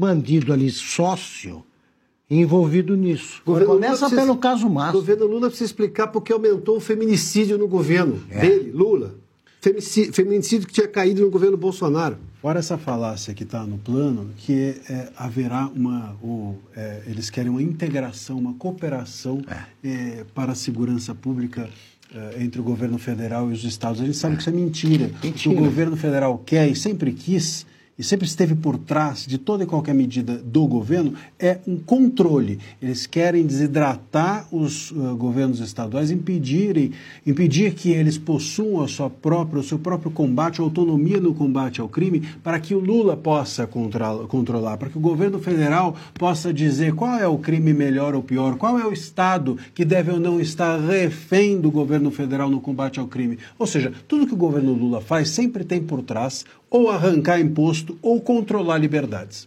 bandido ali, sócio, envolvido nisso. Começa pelo caso Márcio. O governo Lula precisa explicar porque aumentou o feminicídio no governo dele, Lula. Feminicídio que tinha caído no governo Bolsonaro. Fora essa falácia que está no plano, que haverá eles querem uma integração, uma cooperação para a segurança pública entre o governo federal e os estados. A gente sabe que isso é mentira. O que o governo federal quer e sempre quis, e sempre esteve por trás de toda e qualquer medida do governo, é um controle. Eles querem desidratar os governos estaduais, impedir que eles possuam o seu próprio combate, a autonomia no combate ao crime, para que o Lula possa controlar, para que o governo federal possa dizer qual é o crime melhor ou pior, qual é o estado que deve ou não estar refém do governo federal no combate ao crime. Ou seja, tudo que o governo Lula faz sempre tem por trás ou arrancar imposto ou controlar liberdades.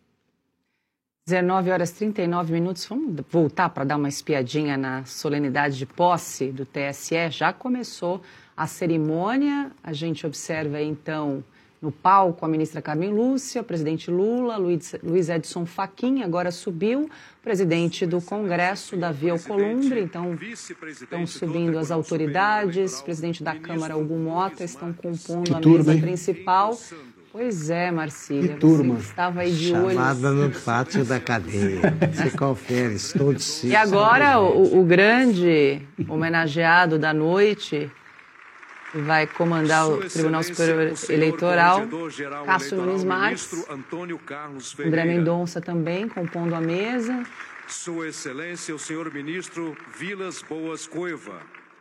19h39. Vamos voltar para dar uma espiadinha na solenidade de posse do TSE. Já começou a cerimônia. A gente observa aí, então, no palco a ministra Carmen Lúcia, o presidente Lula, Luiz Edson Fachin, agora subiu, o presidente do Congresso, Davi Alcolumbre. Então, estão subindo as autoridades, o presidente da Câmara, Hugo Mota, estão compondo a mesa principal. Pois é, Marcília, você estava aí de olho. Chamada no pátio da cadeia. Você confere, estou de si. E agora o grande homenageado da noite vai comandar o Tribunal Superior Eleitoral, Cássio Nunes Marques, André Mendonça também compondo a mesa. Sua Excelência, o senhor ministro Vilas Boas Coiva.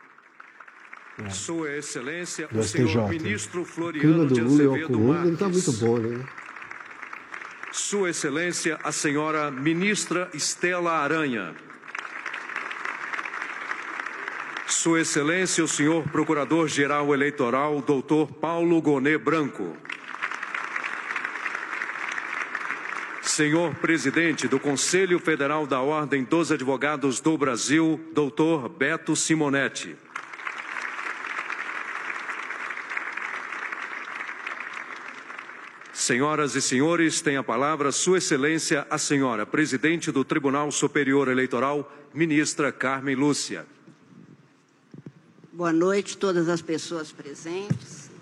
Sua Excelência, o senhor ministro Floriano de Azevedo Marques. Está muito bom, né? Sua Excelência, a senhora ministra Estela Aranha. Sua Excelência, o senhor Procurador-Geral Eleitoral, Dr. Paulo Gonet Branco. Senhor Presidente do Conselho Federal da Ordem dos Advogados do Brasil, Dr. Beto Simonetti. Senhoras e senhores, tem a palavra Sua Excelência, a senhora Presidente do Tribunal Superior Eleitoral, ministra Carmen Lúcia. Boa noite a todas as pessoas presentes.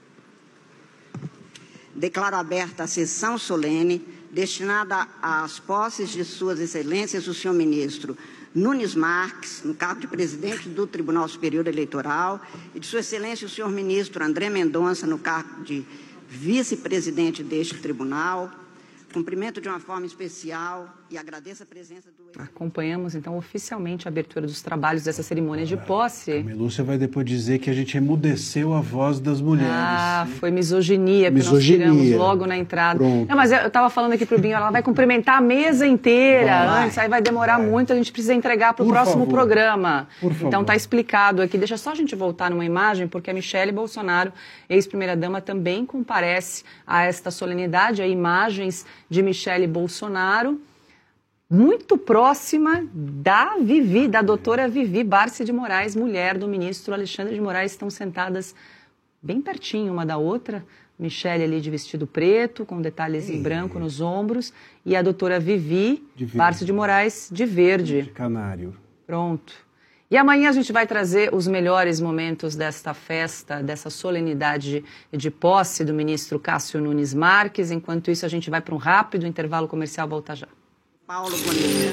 Declaro aberta a sessão solene destinada às posses de Suas Excelências o senhor ministro Nunes Marques, no cargo de presidente do Tribunal Superior Eleitoral, e de Sua Excelência o senhor ministro André Mendonça, no cargo de vice-presidente deste tribunal. Cumprimento de uma forma especial e agradeço a presença do... Acompanhamos, então, oficialmente a abertura dos trabalhos dessa cerimônia de posse. A Lúcia vai depois dizer que a gente emudeceu a voz das mulheres. Ah, foi misoginia, porque nós tiramos logo na entrada. Pronto. Não, mas eu estava falando aqui para o Binho, ela vai cumprimentar a mesa inteira antes, aí vai demorar muito, a gente precisa entregar para o próximo programa. Então está explicado aqui. Deixa só a gente voltar numa imagem, porque a Michele Bolsonaro, ex-primeira-dama, também comparece a esta solenidade, a imagens de Michele Bolsonaro, muito próxima da Vivi, da doutora Vivi Barsi de Moraes, mulher do ministro Alexandre de Moraes. Estão sentadas bem pertinho uma da outra. Michele ali de vestido preto, com detalhes em branco nos ombros, e a doutora Vivi Barsi de Moraes de verde. De canário. Pronto. E amanhã a gente vai trazer os melhores momentos desta festa, dessa solenidade de posse do ministro Cássio Nunes Marques. Enquanto isso, a gente vai para um rápido intervalo comercial. Volta já. Paulo Gonet,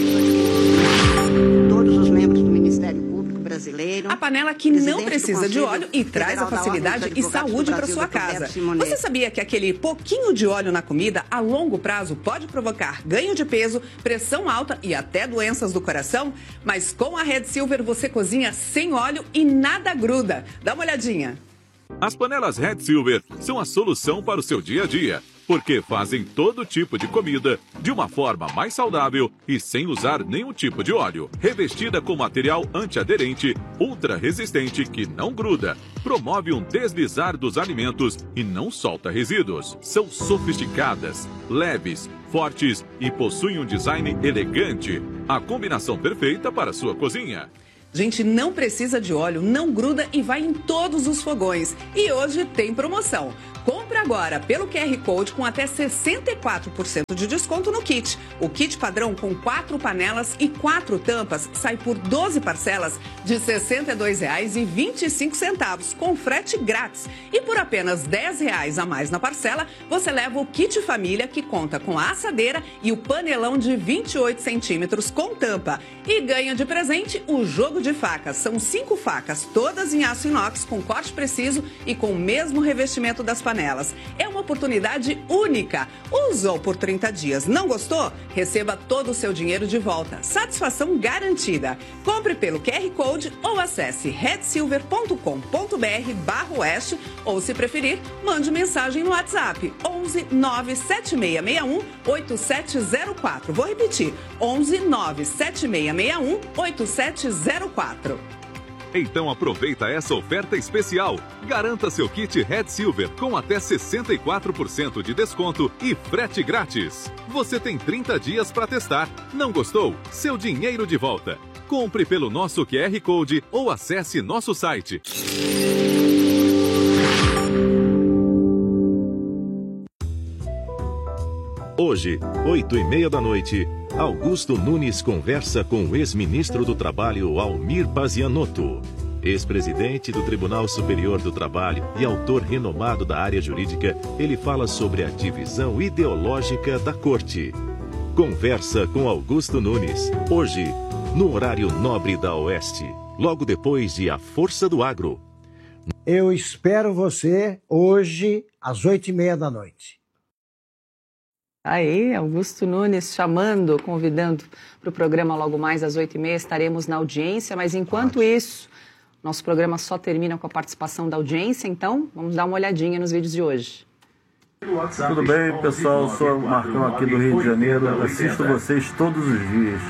todos os membros do Ministério Público brasileiro. A panela que não precisa de óleo e traz a facilidade e saúde para sua casa. Você sabia que aquele pouquinho de óleo na comida, a longo prazo, pode provocar ganho de peso, pressão alta e até doenças do coração? Mas com a Red Silver você cozinha sem óleo e nada gruda. Dá uma olhadinha. As panelas Red Silver são a solução para o seu dia a dia, porque fazem todo tipo de comida de uma forma mais saudável e sem usar nenhum tipo de óleo. Revestida com material antiaderente, ultra resistente que não gruda, promove um deslizar dos alimentos e não solta resíduos. São sofisticadas, leves, fortes e possuem um design elegante. A combinação perfeita para a sua cozinha. Gente, não precisa de óleo, não gruda e vai em todos os fogões. E hoje tem promoção. Compre Compre agora pelo QR Code com até 64% de desconto no kit. O kit padrão com 4 panelas e 4 tampas sai por 12 parcelas de R$ 62,25, com frete grátis. E por apenas R$ 10 a mais na parcela, você leva o kit família, que conta com a assadeira e o panelão de 28 centímetros com tampa. E ganha de presente o jogo de facas. São 5 facas, todas em aço inox, com corte preciso e com o mesmo revestimento das panelas. É uma oportunidade única. Usou por 30 dias, não gostou? Receba todo o seu dinheiro de volta. Satisfação garantida. Compre pelo QR Code ou acesse redsilver.com.br/oeste ou, se preferir, mande mensagem no WhatsApp 11 97661 8704. Vou repetir, 11 97661 8704. Então aproveita essa oferta especial. Garanta seu kit Red Silver com até 64% de desconto e frete grátis. Você tem 30 dias para testar. Não gostou? Seu dinheiro de volta. Compre pelo nosso QR Code ou acesse nosso site. Hoje, 20h30, Augusto Nunes conversa com o ex-ministro do Trabalho, Almir Pazianotto. Ex-presidente do Tribunal Superior do Trabalho e autor renomado da área jurídica, ele fala sobre a divisão ideológica da Corte. Conversa com Augusto Nunes, hoje, no horário nobre da Oeste, logo depois de A Força do Agro. Eu espero você hoje, às 20h30. Aí, Augusto Nunes chamando, convidando para o programa logo mais às 8h30. Estaremos na audiência, mas enquanto isso, nosso programa só termina com a participação da audiência, então vamos dar uma olhadinha nos vídeos de hoje. Tudo bem, pessoal? Sou o Marcão aqui do Rio de Janeiro. Assisto vocês todos os dias.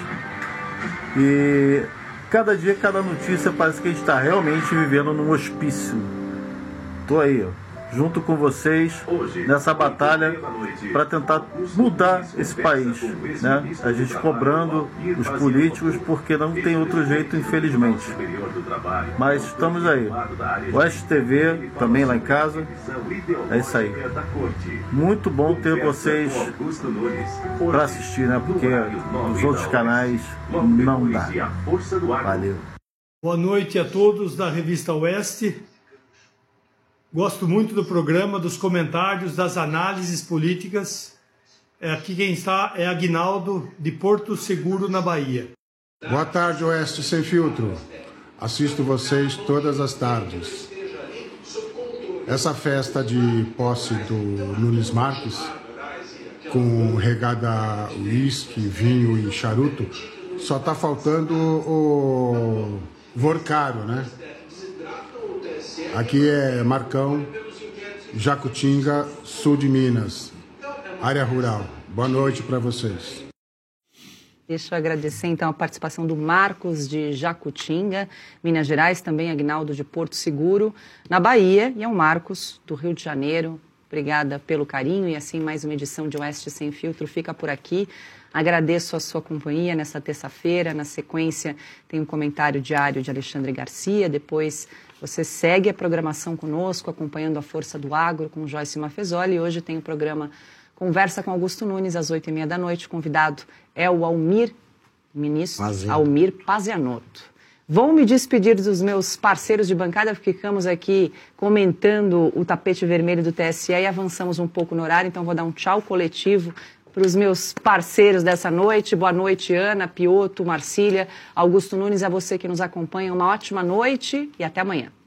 E cada dia, cada notícia, parece que a gente está realmente vivendo num hospício. Estou aí, ó, junto com vocês nessa batalha para tentar mudar esse país, né? A gente cobrando os políticos porque não tem outro jeito, infelizmente. Mas estamos aí. Oeste TV também lá em casa. É isso aí. Muito bom ter vocês para assistir, né? Porque nos outros canais não dá. Valeu. Boa noite a todos da Revista Oeste. Gosto muito do programa, dos comentários, das análises políticas. Aqui quem está é Aguinaldo, de Porto Seguro, na Bahia. Boa tarde, Oeste Sem Filtro. Assisto vocês todas as tardes. Essa festa de posse do Nunes Marques, com regada uísque, vinho e charuto, só está faltando o Vorcaro, né? Aqui é Marcão, Jacutinga, sul de Minas, área rural. Boa noite para vocês. Deixa eu agradecer então a participação do Marcos de Jacutinga, Minas Gerais, também Aguinaldo de Porto Seguro, na Bahia, e ao Marcos do Rio de Janeiro. Obrigada pelo carinho e assim mais uma edição de Oeste Sem Filtro fica por aqui. Agradeço a sua companhia nessa terça-feira. Na sequência tem um comentário diário de Alexandre Garcia, depois você segue a programação conosco, acompanhando A Força do Agro com Joyce Maffezoli. Hoje tem o programa Conversa com Augusto Nunes, às 8h30. O convidado é o Almir, ministro Almir Pazianotto. Vou me despedir dos meus parceiros de bancada, porque ficamos aqui comentando o tapete vermelho do TSE e avançamos um pouco no horário, então vou dar um tchau coletivo para os meus parceiros dessa noite. Boa noite, Ana, Pioto, Marcília, Augusto Nunes, a você que nos acompanha. Uma ótima noite e até amanhã.